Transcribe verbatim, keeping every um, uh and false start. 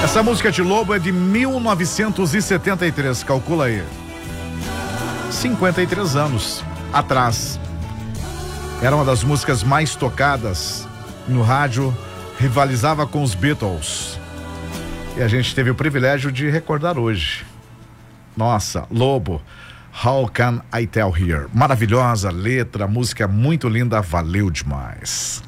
Essa música de Lobo é de mil novecentos e setenta e três, calcula aí. cinquenta e três anos atrás. Era uma das músicas mais tocadas no rádio, rivalizava com os Beatles. E a gente teve o privilégio de recordar hoje. Nossa, Lobo, How Can I Tell Here? Maravilhosa letra, música muito linda, valeu demais.